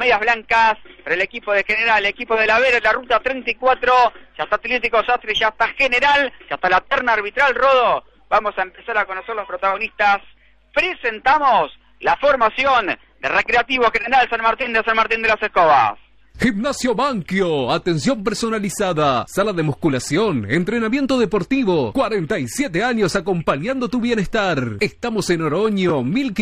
medias blancas, para el equipo de General, el equipo de la Vera, en la ruta 34, ya está Atlético Sastre, ya está General, ya está la terna arbitral, Rodo. Vamos a empezar a conocer los protagonistas. Presentamos la formación de Recreativo General San Martín de las Escobas. Gimnasio Banquio, atención personalizada, sala de musculación, entrenamiento deportivo, 47 años acompañando tu bienestar. Estamos en Oroño,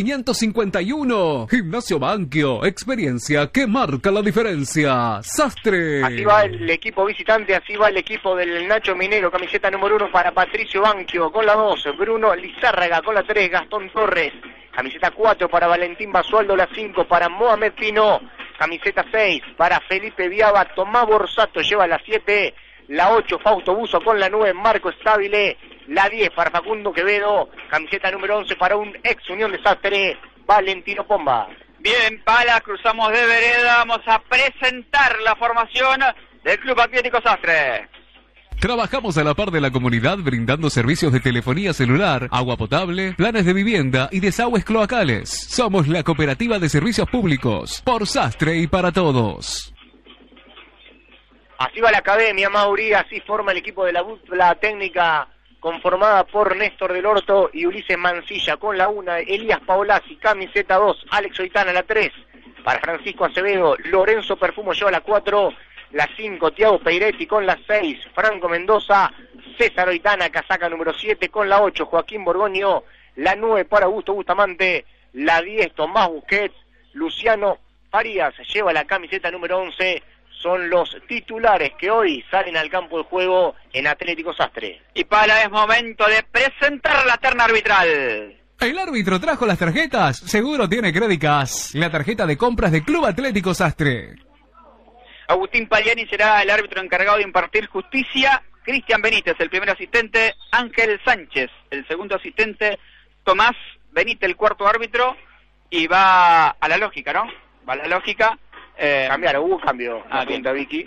1551. Gimnasio Banquio, experiencia que marca la diferencia. Sastre. Así va el equipo visitante, así va el equipo del Nacho Minero, camiseta número 1 para Patricio Banquio, con la 2, Bruno Lizárraga, con la 3, Gastón Torres, camiseta 4 para Valentín Basualdo, la 5 para Mohamed Pino, camiseta 6 para Felipe Viaba, Tomás Borsato lleva la 7, la 8 Fausto Buzo con la 9, Marco Estabile, la 10 para Facundo Quevedo, camiseta número 11 para un ex Unión de Sastre, Valentino Pomba. Bien, Pala, cruzamos de vereda, vamos a presentar la formación del Club Atlético Sastre. Trabajamos a la par de la comunidad brindando servicios de telefonía celular, agua potable, planes de vivienda y desagües cloacales. Somos la cooperativa de servicios públicos, por Sastre y para todos. Así va la academia, Mauri, así forma el equipo de la técnica conformada por Néstor del Horto y Ulises Mancilla con la 1, Elías Paolazzi, camiseta 2, Alex Oitana la 3, para Francisco Acevedo, Lorenzo Perfumo lleva la 4, la 5, Tiago Peiretti con la 6, Franco Mendoza, César Oitana, casaca número 7 con la 8, Joaquín Borgoño, la 9 para Augusto Bustamante, la 10, Tomás Busquets, Luciano Farías lleva la camiseta número 11, son los titulares que hoy salen al campo de juego en Atlético Sastre. Y para es momento de presentar la terna arbitral. ¿El árbitro trajo las tarjetas? Seguro tiene Crédicas, la tarjeta de compras de Club Atlético Sastre. Agustín Paliani será el árbitro encargado de impartir justicia. Cristian Benítez, el primer asistente. Ángel Sánchez, el segundo asistente. Tomás Benítez, el cuarto árbitro. Y va a la lógica, ¿no? Va a la lógica. Cambiaron, hubo cambio. Bien. Vicky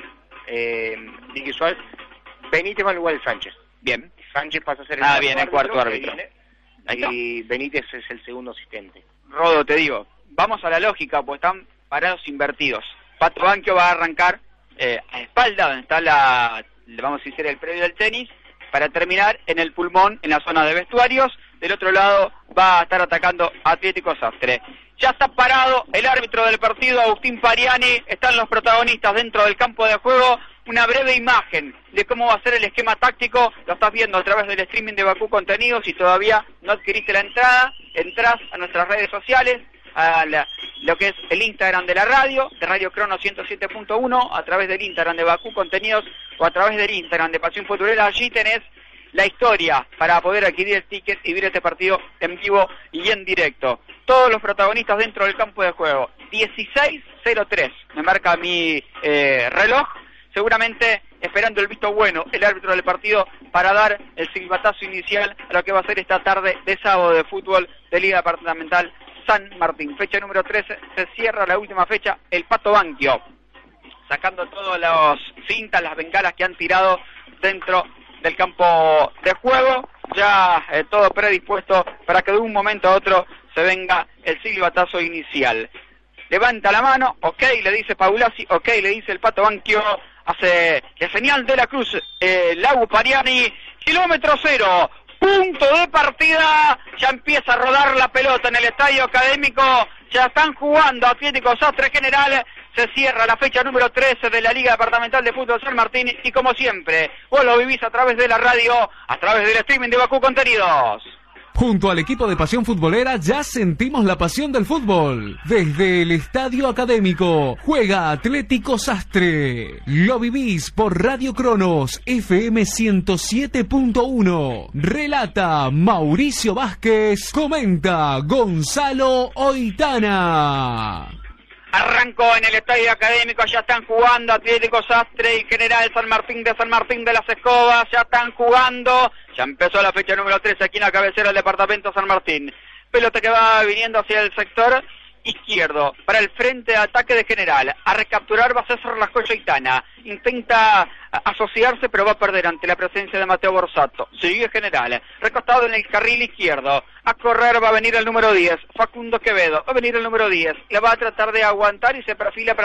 Suárez. Benítez va al lugar de Sánchez. Bien. Sánchez pasa a ser el cuarto árbitro. Y Benítez es el segundo asistente. Rodo, te digo, vamos a la lógica, pues están parados invertidos. Pato Banquio va a arrancar a espalda, donde está vamos a decir, el predio del tenis, para terminar en el pulmón, en la zona de vestuarios. Del otro lado va a estar atacando Atlético Sastre. Ya está parado el árbitro del partido, Agustín Paliani. Están los protagonistas dentro del campo de juego. Una breve imagen de cómo va a ser el esquema táctico. Lo estás viendo a través del streaming de Bakú Contenidos. Si todavía no adquiriste la entrada, entrás a nuestras redes sociales, a lo que es el Instagram de la radio, de Radio Crono 107.1, a través del Instagram de Bakú Contenidos o a través del Instagram de Pasión Futbolera. Allí tenés la historia para poder adquirir el ticket y ver este partido en vivo y en directo. Todos los protagonistas dentro del campo de juego. 16:03 me marca mi reloj, seguramente esperando el visto bueno el árbitro del partido para dar el silbatazo inicial a lo que va a ser esta tarde de sábado de fútbol de Liga Departamental San Martín. Fecha número 13, se cierra la última fecha, el Pato Banquio, sacando todas las cintas, las bengalas que han tirado dentro del campo de juego, ya todo predispuesto para que de un momento a otro se venga el silbatazo inicial. Levanta la mano, ok, le dice Paolazzi, ok, le dice el Pato Banquio, hace la señal de la cruz, Lago Paliani, kilómetro 0, punto de partida, ya empieza a rodar la pelota en el Estadio Académico, ya están jugando Atlético Sastre General, se cierra la fecha número 13 de la Liga Departamental de Fútbol San Martín y como siempre, vos lo vivís a través de la radio, a través del streaming de Bakú Contenidos. Junto al equipo de Pasión Futbolera ya sentimos la pasión del fútbol. Desde el Estadio Académico juega Atlético Sastre. Lo vivís por Radio Cronos FM 107.1. Relata Mauricio Vázquez. Comenta Gonzalo Oitana. Arrancó en el Estadio Académico, ya están jugando Atlético Sastre y General San Martín de las Escobas, ya están jugando, ya empezó la fecha número 13 aquí en la cabecera del departamento San Martín. Pelota que va viniendo hacia el sector izquierdo, para el frente de ataque de General. A recapturar va César Lascoya Oitana. Intenta asociarse, pero va a perder ante la presencia de Mateo Borsato. Sigue General, recostado en el carril izquierdo. A correr va a venir el número 10, Facundo Quevedo. Va a venir el número 10, la va a tratar de aguantar y se perfila para